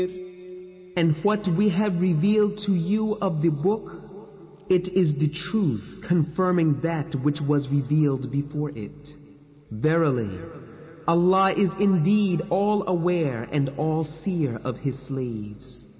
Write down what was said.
And what we have revealed to you of the book, it is the truth, confirming that which was revealed before it. Verily, Allah is indeed all aware and all seer of His slaves.